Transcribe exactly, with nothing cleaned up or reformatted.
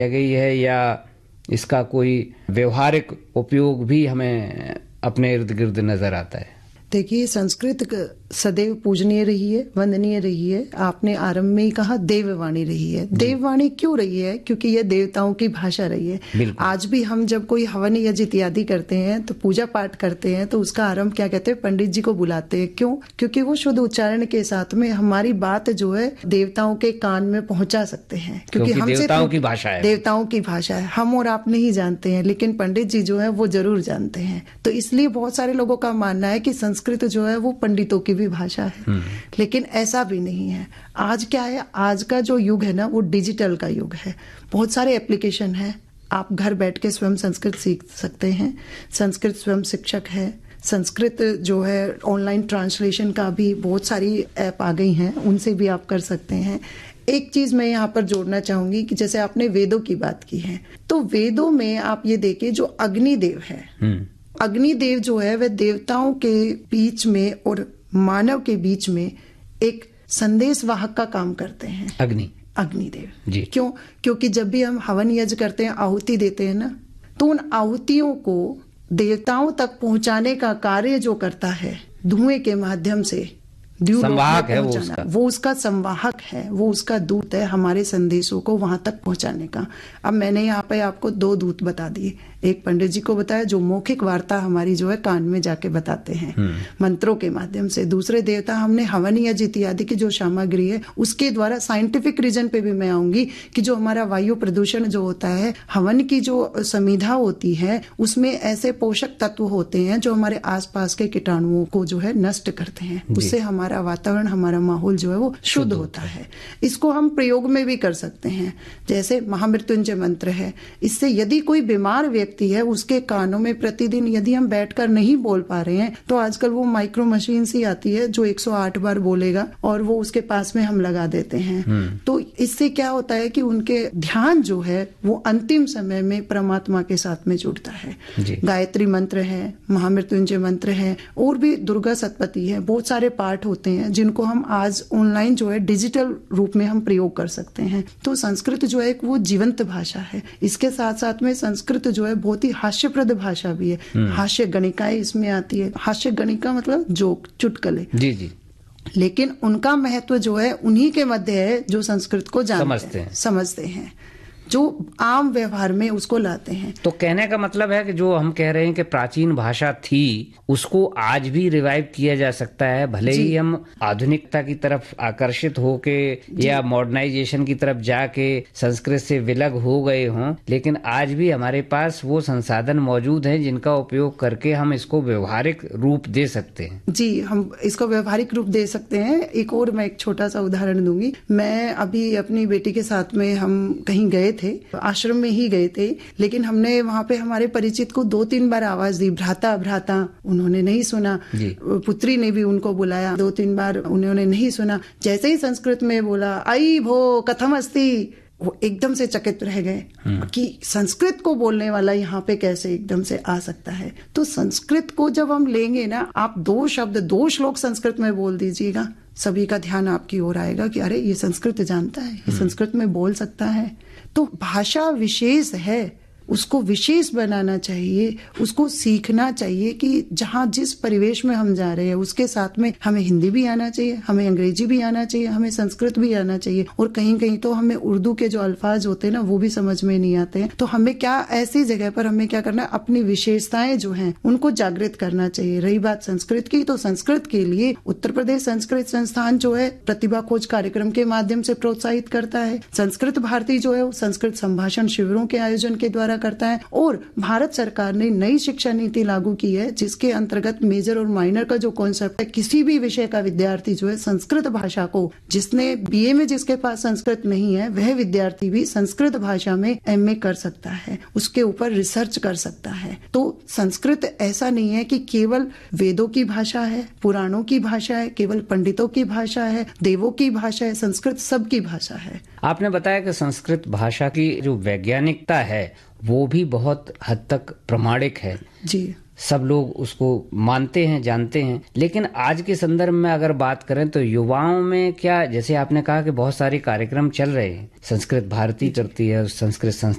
गई है या इसका कोई व्यवहारिक उपयोग भी हमें अपने इर्द गिर्द नजर आता है? देखिए, संस्कृत सदैव पूजनीय रही है, वंदनीय रही है। आपने आरंभ में ही कहा देववाणी रही है। देववाणी क्यों रही है? क्योंकि यह देवताओं की भाषा रही है। आज भी हम जब कोई हवन यज्ञ इत्यादि करते हैं तो पूजा पाठ करते हैं तो उसका आरंभ क्या कहते हैं? पंडित जी को बुलाते हैं। क्यों? क्योंकि वो शुद्ध उच्चारण के साथ में हमारी बात जो है देवताओं के कान में पहुंचा सकते हैं, क्योंकि हमसे देवताओं की भाषा है। देवताओं की भाषा है। हम और आप नहीं जानते हैं, लेकिन पंडित जी जो है वो जरूर जानते हैं। तो इसलिए बहुत सारे लोगों का मानना है कि संस्कृत जो है वो पंडितों की भी भाषा है, लेकिन ऐसा भी नहीं है। आज क्या है, आज का जो युग है ना वो डिजिटल का युग है। बहुत सारे एप्लीकेशन है, आप घर बैठ के स्वयं संस्कृत सीख सकते हैं। संस्कृत स्वयं शिक्षक है। संस्कृत जो है ऑनलाइन ट्रांसलेशन का भी बहुत सारी ऐप आ गई हैं, उनसे भी आप कर सकते हैं। एक चीज मैं यहाँ पर जोड़ना चाहूंगी कि जैसे आपने वेदों की बात की है, तो वेदों में आप ये देखिए जो अग्निदेव है, अग्निदेव जो है वह देवताओं के बीच में और मानव के बीच में एक संदेश वाहक का काम करते हैं। अग्नि अग्निदेव जी। क्यों? क्योंकि जब भी हम हवन यज्ञ करते हैं, आहुति देते हैं ना, तो उन आहुतियों को देवताओं तक पहुंचाने का कार्य जो करता है धुएं के माध्यम से, संवाहक है वो उसका। वो उसका संवाहक है, वो उसका दूत है हमारे संदेशों को वहां तक पहुंचाने का। अब मैंने यहाँ पे आपको दो दूत बता दिए। एक पंडित जी को बताया जो मौखिक वार्ता हमारी जो है कान में जाके बताते हैं मंत्रों के माध्यम से। दूसरे देवता हमने हवन यज्ञ इत्यादि की जो सामग्री है उसके द्वारा, साइंटिफिक रीजन पे भी मैं आऊंगी कि जो हमारा वायु प्रदूषण जो होता है, हवन की जो समिधा होती है उसमें ऐसे पोषक तत्व होते हैं जो हमारे आसपास के कीटाणुओं को जो है नष्ट करते हैं। उससे हमारा वातावरण, हमारा माहौल जो है वो शुद्ध होता है। इसको हम प्रयोग में भी कर सकते हैं। जैसे महामृत्युंजय मंत्र है, इससे यदि कोई बीमार व्यक्ति है उसके कानों में प्रतिदिन यदि हम बैठकर नहीं बोल पा रहे हैं तो आजकल वो माइक्रो मशीन सी आती है जो एक सौ आठ बार बोलेगा और वो उसके पास में हम लगा देते हैं। तो इससे क्या होता है कि उनके ध्यान जो है वो अंतिम समय में परमात्मा के साथ में जुड़ता है। गायत्री मंत्र है, महामृत्युंजय मंत्र है, और भी दुर्गा सतपति है। बहुत सारे पाठ होते हैं जिनको हम आज ऑनलाइन जो है डिजिटल रूप में हम प्रयोग कर सकते हैं। तो संस्कृत जो है एक वो जीवंत भाषा है। इसके साथ साथ में संस्कृत जो है बहुत ही हास्यप्रद भाषा भी है। हास्य गणिकाएं इसमें आती है। हास्य गणिका मतलब जोक, चुटकुले। जी जी। लेकिन उनका महत्व जो है उन्हीं के मध्य है जो संस्कृत को जानते समझते हैं, समझते हैं, जो आम व्यवहार में उसको लाते हैं। तो कहने का मतलब है कि जो हम कह रहे हैं कि प्राचीन भाषा थी उसको आज भी रिवाइव किया जा सकता है, भले ही हम आधुनिकता की तरफ आकर्षित होके या मॉडर्नाइजेशन की तरफ जाके संस्कृत से विलग हो गए हों, लेकिन आज भी हमारे पास वो संसाधन मौजूद हैं जिनका उपयोग करके हम इसको व्यवहारिक रूप दे सकते हैं। जी, हम इसको व्यवहारिक रूप दे सकते हैं। एक और मैं एक छोटा सा उदाहरण दूंगी। मैं अभी अपनी बेटी के साथ में हम कहीं गए थे, आश्रम में ही गए थे, लेकिन हमने वहां पे हमारे परिचित को दो तीन बार आवाज दी, भ्राता भ्राता, उन्होंने नहीं सुना। पुत्री ने भी उनको बुलाया, दो तीन बार उन्होंने नहीं सुना। जैसे ही संस्कृत में बोला आई भो कथम अस्ति, वो एकदम से चकित रह गए कि संस्कृत को बोलने वाला यहाँ पे कैसे एकदम से आ सकता है। तो संस्कृत को जब हम लेंगे ना, आप दो शब्द दो श्लोक संस्कृत में बोल दीजिएगा, सभी का ध्यान आपकी ओर आएगा कि अरे ये संस्कृत जानता है, ये संस्कृत में बोल सकता है। तो भाषा विशेष है, उसको विशेष बनाना चाहिए, उसको सीखना चाहिए कि जहाँ जिस परिवेश में हम जा रहे हैं उसके साथ में हमें हिंदी भी आना चाहिए, हमें अंग्रेजी भी आना चाहिए, हमें संस्कृत भी आना चाहिए, और कहीं कहीं तो हमें उर्दू के जो अल्फाज होते हैं ना वो भी समझ में नहीं आते हैं। तो हमें क्या, ऐसी जगह पर हमें क्या करना है, अपनी विशेषताएं जो हैं उनको जागृत करना चाहिए। रही बात संस्कृत की, तो संस्कृत के लिए उत्तर प्रदेश संस्कृत संस्थान जो है प्रतिभा खोज कार्यक्रम के माध्यम से प्रोत्साहित करता है। संस्कृत भारती जो है वो संस्कृत संभाषण शिविरों के आयोजन के द्वारा करता है, और भारत सरकार ने नई शिक्षा नीति लागू की है जिसके अंतर्गत मेजर और माइनर का जो कॉन्सेप्ट है, किसी भी विषय का विद्यार्थी जो है संस्कृत भाषा को, जिसने बीए में जिसके पास संस्कृत नहीं है वह विद्यार्थी भी संस्कृत भाषा में एमए कर सकता है, उसके ऊपर रिसर्च कर सकता है। तो संस्कृत ऐसा नहीं है कि केवल वेदों की भाषा है, पुराणों की भाषा है, केवल पंडितों की भाषा है, देवों की भाषा है। संस्कृत सबकी भाषा है। आपने बताया कि संस्कृत भाषा की जो वैज्ञानिकता है वो भी बहुत हद तक प्रमाणिक है। जी, सब लोग उसको मानते हैं, जानते हैं। लेकिन आज के संदर्भ में अगर बात करें तो युवाओं में क्या, जैसे आपने कहा कि बहुत सारे कार्यक्रम चल रहे हैं, संस्कृत भारती करती है, संस्कृत